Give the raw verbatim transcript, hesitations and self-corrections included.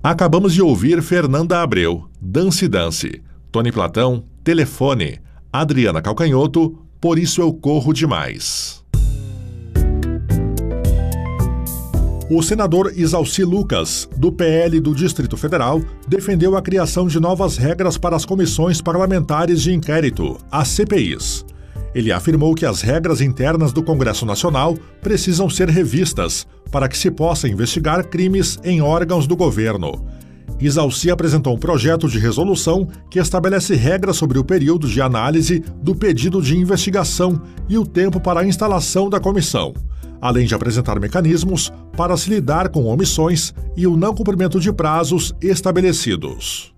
Acabamos de ouvir Fernanda Abreu, Dance Dance, Tony Platão, Telefone, Adriana Calcanhoto, Por Isso Eu Corro Demais. O senador Isalci Lucas, do P L do Distrito Federal, defendeu a criação de novas regras para as comissões parlamentares de inquérito, as C P Is. Ele afirmou que as regras internas do Congresso Nacional precisam ser revistas para que se possa investigar crimes em órgãos do governo. Isalci apresentou um projeto de resolução que estabelece regras sobre o período de análise do pedido de investigação e o tempo para a instalação da comissão, além de apresentar mecanismos para se lidar com omissões e o não cumprimento de prazos estabelecidos.